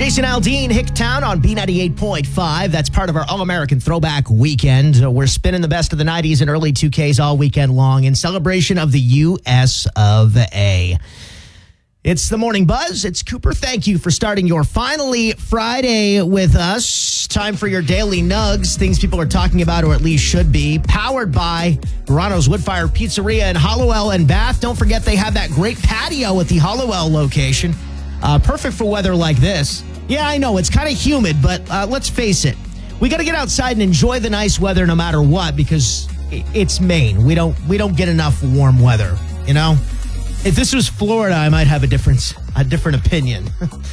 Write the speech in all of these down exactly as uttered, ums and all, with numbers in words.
Jason Aldean, Hicktown on B ninety-eight point five. That's part of our All-American Throwback Weekend. Uh, we're spinning the best of the nineties and early two Ks all weekend long in celebration of the U S of A. It's the Morning Buzz. It's Cooper. Thank you for starting your finally Friday with us. Time for your daily nugs, things people are talking about or at least should be. Powered by Verano's Woodfire Pizzeria in Hollowell and Bath. Don't forget they have that great patio at the Hollowell location. Uh, perfect for weather like this. Yeah, I know, it's kind of humid, but uh, let's face it. We got to get outside and enjoy the nice weather no matter what, because it's Maine. We don't we don't get enough warm weather, you know? If this was Florida, I might have a different, a different opinion.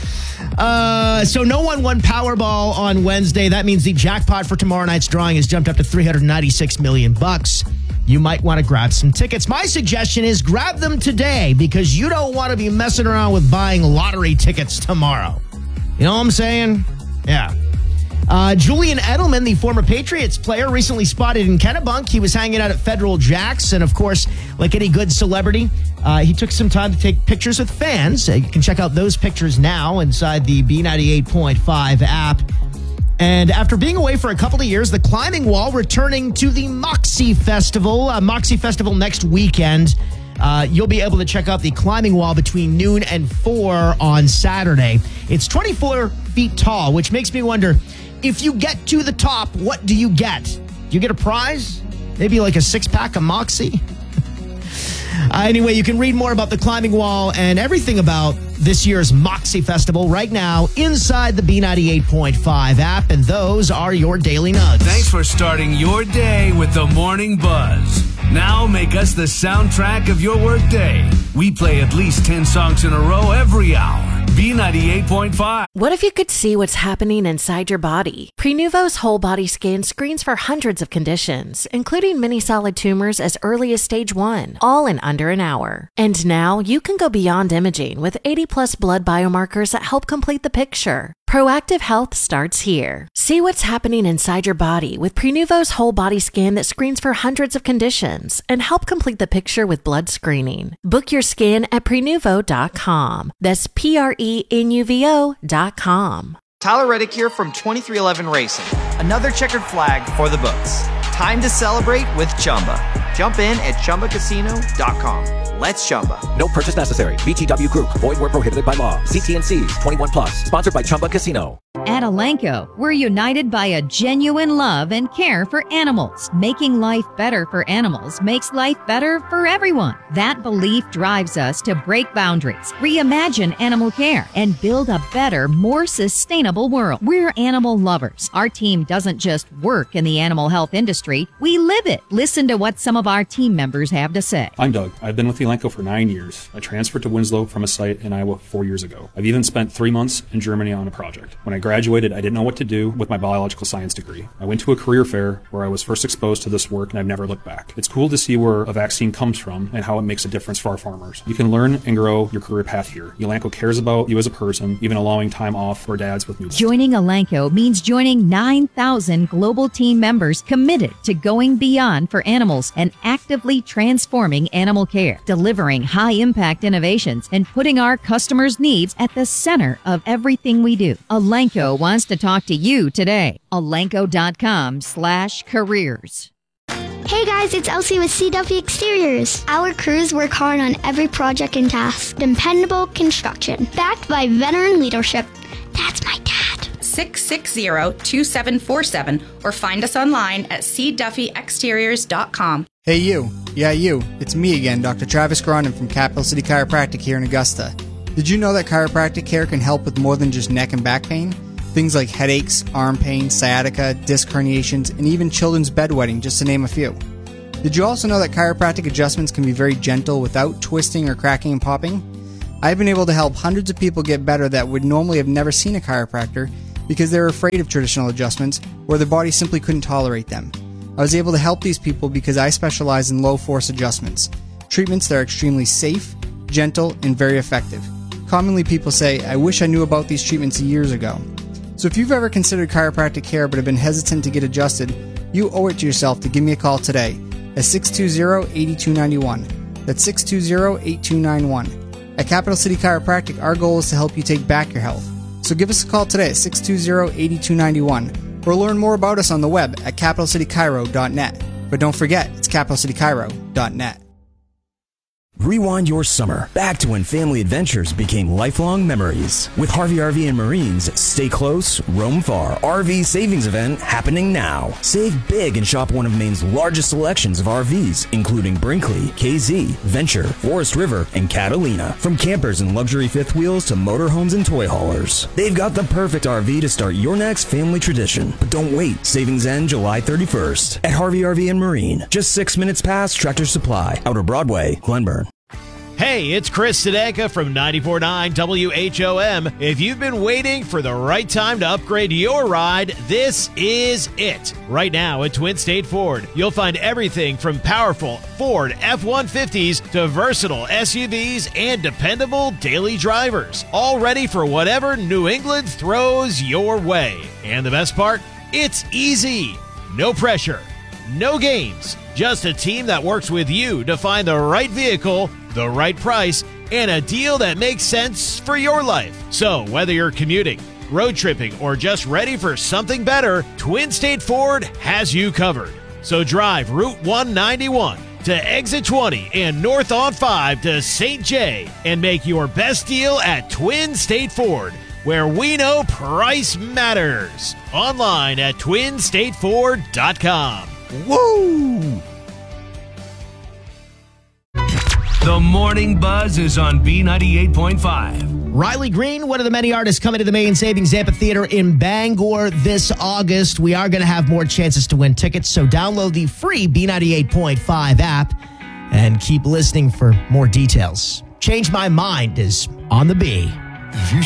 uh, so no one won Powerball on Wednesday. That means the jackpot for tomorrow night's drawing has jumped up to three hundred ninety-six million bucks. You might want to grab some tickets. My suggestion is grab them today because you don't want to be messing around with buying lottery tickets tomorrow. You know what I'm saying? Yeah. Uh, Julian Edelman, the former Patriots player, recently spotted in Kennebunk. He was hanging out at Federal Jacks, and of course, like any good celebrity, uh, he took some time to take pictures with fans. Uh, you can check out those pictures now inside the B ninety-eight point five app. And after being away for a couple of years, the Climbing Wall returning to the Moxie Festival. Uh, Moxie Festival next weekend. Uh, you'll be able to check out the Climbing Wall between noon and four on Saturday. It's twenty-four feet tall, which makes me wonder, if you get to the top, what do you get? Do you get a prize? Maybe like a six-pack of Moxie? uh, anyway, you can read more about the Climbing Wall and everything about this year's Moxie Festival right now inside the B ninety-eight point five app, and those are your daily nugs. Thanks for starting your day with the Morning Buzz. Now make us the soundtrack of your workday. We play at least ten songs in a row every hour. B ninety-eight point five. What if you could see what's happening inside your body? Prenuvo's whole body scan screens for hundreds of conditions, including many solid tumors as early as stage one, all in under an hour. And now you can go beyond imaging with eighty plus blood biomarkers that help complete the picture. Proactive health starts here. See what's happening inside your body with Prenuvo's whole body scan that screens for hundreds of conditions and help complete the picture with blood screening. Book your scan at prenuvo dot com. That's P R E N U V O dot com. Tyler Reddick here from twenty-three eleven Racing. Another checkered flag for the books. Time to celebrate with Chumba. Jump in at chumba casino dot com. Let's Chumba. No purchase necessary. V G W Group. Void where prohibited by law. C T N Cs. twenty-one plus. Sponsored by Chumba Casino. At Elanco, we're united by a genuine love and care for animals. Making life better for animals makes life better for everyone. That belief drives us to break boundaries, reimagine animal care, and build a better, more sustainable world. We're animal lovers. Our team doesn't just work in the animal health industry, we live it. Listen to what some of our team members have to say. I'm Doug. I've been with Elanco for nine years. I transferred to Winslow from a site in Iowa four years ago. I've even spent three months in Germany on a project. When I graduated, I didn't know what to do with my biological science degree. I went to a career fair where I was first exposed to this work, and I've never looked back. It's cool to see where a vaccine comes from and how it makes a difference for our farmers. You can learn and grow your career path here. Elanco cares about you as a person, even allowing time off for dads with newborns. Joining Elanco means joining nine thousand global team members committed to going beyond for animals and actively transforming animal care, delivering high-impact innovations, and putting our customers' needs at the center of everything we do. Elanco wants to talk to you today. Elanco dot com slash careers. Hey guys, it's Elsie with C W Exteriors. Our crews work hard on every project and task. Dependable construction, backed by veteran leadership. That's my dad. six six zero, two seven four seven or find us online at c duffy exteriors dot com. Hey you. Yeah, you. It's me again, Doctor Travis Gronin from Capital City Chiropractic here in Augusta. Did you know that chiropractic care can help with more than just neck and back pain? Things like headaches, arm pain, sciatica, disc herniations, and even children's bedwetting, just to name a few. Did you also know that chiropractic adjustments can be very gentle without twisting or cracking and popping? I've been able to help hundreds of people get better that would normally have never seen a chiropractor because they're afraid of traditional adjustments or their body simply couldn't tolerate them. I was able to help these people because I specialize in low-force adjustments, treatments that are extremely safe, gentle, and very effective. Commonly people say, I wish I knew about these treatments years ago. So if you've ever considered chiropractic care but have been hesitant to get adjusted, you owe it to yourself to give me a call today at six two zero, eight two nine one. That's six two zero, eight two nine one. At Capital City Chiropractic, our goal is to help you take back your health. So give us a call today at six two zero, eight two nine one or learn more about us on the web at capital city cairo dot net. But don't forget, it's capital city cairo dot net. Rewind your summer back to when family adventures became lifelong memories. With Harvey R V and Marine's Stay Close, Roam Far R V Savings Event happening now. Save big and shop one of Maine's largest selections of R Vs, including Brinkley, K Z, Venture, Forest River, and Catalina. From campers and luxury fifth wheels to motorhomes and toy haulers. They've got the perfect R V to start your next family tradition. But don't wait. Savings end July thirty-first at Harvey R V and Marine. Just six minutes past Tractor Supply, Outer Broadway, Glenburn. Hey, it's Chris Sedeka from ninety-four point nine W H O M. If you've been waiting for the right time to upgrade your ride, this is it. Right now at Twin State Ford, you'll find everything from powerful Ford F one fifties to versatile S U Vs and dependable daily drivers, all ready for whatever New England throws your way. And the best part? It's easy. No pressure. No games. Just a team that works with you to find the right vehicle, the right price, and a deal that makes sense for your life. So whether you're commuting, road tripping, or just ready for something better, Twin State Ford has you covered. So drive Route one ninety-one to Exit twenty and north on five to Saint Jay and make your best deal at Twin State Ford, where we know price matters. Online at twin state ford dot com. Woo! The Morning Buzz is on B ninety-eight point five. Riley Green, one of the many artists coming to the Maine Savings Amphitheater in Bangor this August. We are going to have more chances to win tickets, so download the free B ninety-eight point five app and keep listening for more details. Change My Mind is on the B. If you